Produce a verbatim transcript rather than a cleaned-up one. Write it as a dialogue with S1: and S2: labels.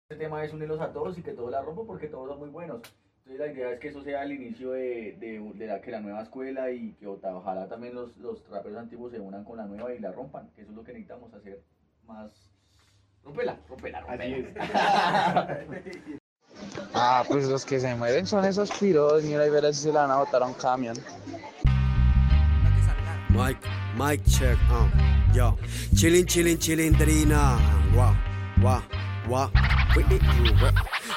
S1: Este tema es unirlos a todos y que todos la rompan porque todos son muy buenos. Entonces la idea es que eso sea el inicio de, de, de la, que la nueva escuela y que ojalá también los, los raperos antiguos se unan con la nueva y la rompan, que eso es lo que necesitamos hacer más. Rompela, rompela, rompela.
S2: Ah, pues los que se mueren son esos piros. Mira y verás si se la van a botar a un camión.
S3: Mike, Mike check, uh, yo. Chillin', chillin', chillin', drina. Wow, wow, wow.